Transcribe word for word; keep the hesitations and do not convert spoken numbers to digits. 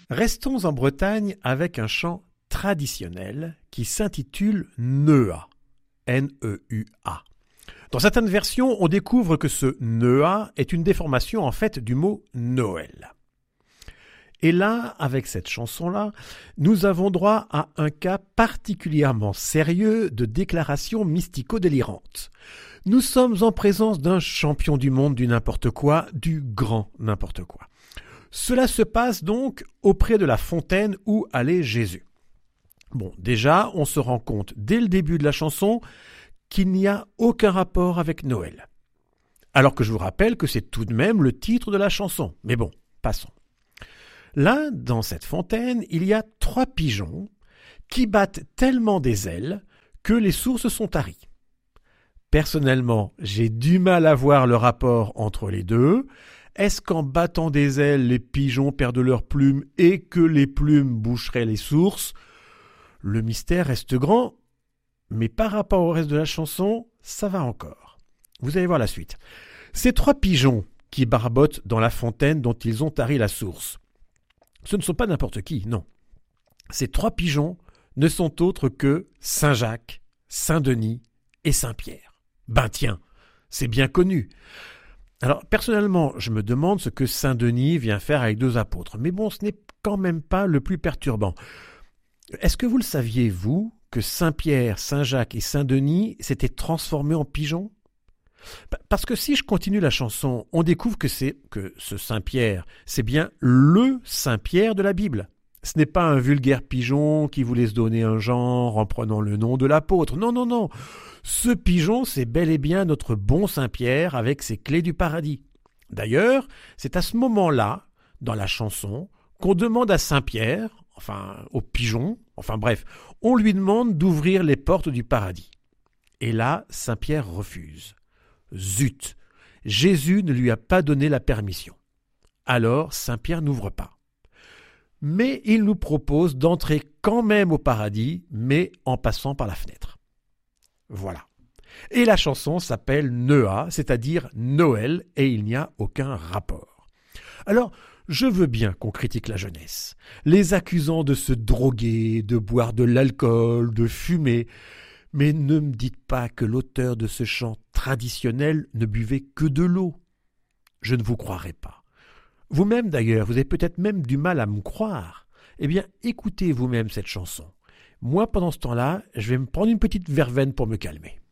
Restons en Bretagne avec un chant traditionnel qui s'intitule Neua, N E U A. Dans certaines versions, on découvre que ce Neua est une déformation en fait du mot Noël. Et là, avec cette chanson-là, nous avons droit à un cas particulièrement sérieux de déclaration mystico-délirante. Nous sommes en présence d'un champion du monde du n'importe quoi, du grand n'importe quoi. Cela se passe donc auprès de la fontaine où allait Jésus. Bon, déjà, on se rend compte dès le début de la chanson qu'il n'y a aucun rapport avec Noël. Alors que je vous rappelle que c'est tout de même le titre de la chanson. Mais bon, passons. Là, dans cette fontaine, il y a trois pigeons qui battent tellement des ailes que les sources sont taries. Personnellement, j'ai du mal à voir le rapport entre les deux. Est-ce qu'en battant des ailes, les pigeons perdent leurs plumes et que les plumes boucheraient les sources? Le mystère reste grand, mais par rapport au reste de la chanson, ça va encore. Vous allez voir la suite. Ces trois pigeons qui barbotent dans la fontaine dont ils ont tari la source, ce ne sont pas n'importe qui, non. Ces trois pigeons ne sont autres que Saint Jacques, Saint Denis et Saint Pierre. Ben tiens, c'est bien connu. Alors, personnellement, je me demande ce que Saint Denis vient faire avec deux apôtres. Mais bon, ce n'est quand même pas le plus perturbant. Est-ce que vous le saviez, vous, que Saint Pierre, Saint Jacques et Saint Denis s'étaient transformés en pigeons? Parce que si je continue la chanson, on découvre que c'est que ce Saint Pierre, c'est bien le Saint Pierre de la Bible. Ce n'est pas un vulgaire pigeon qui voulait se donner un genre en prenant le nom de l'apôtre. Non, non, non. Ce pigeon, c'est bel et bien notre bon Saint Pierre avec ses clés du paradis. D'ailleurs, c'est à ce moment-là, dans la chanson, qu'on demande à Saint Pierre, enfin au pigeon, enfin bref, on lui demande d'ouvrir les portes du paradis. Et là, Saint Pierre refuse. Zut, Jésus ne lui a pas donné la permission. Alors, Saint Pierre n'ouvre pas. Mais il nous propose d'entrer quand même au paradis, mais en passant par la fenêtre. Voilà. Et la chanson s'appelle Neua, c'est-à-dire Noël, et il n'y a aucun rapport. Alors, je veux bien qu'on critique la jeunesse, les accusant de se droguer, de boire de l'alcool, de fumer, mais ne me dites pas que l'auteur de ce chant traditionnel ne buvait que de l'eau. Je ne vous croirai pas. Vous-même d'ailleurs, vous avez peut-être même du mal à me croire. Eh bien, écoutez vous-même cette chanson. Moi, pendant ce temps-là, je vais me prendre une petite verveine pour me calmer.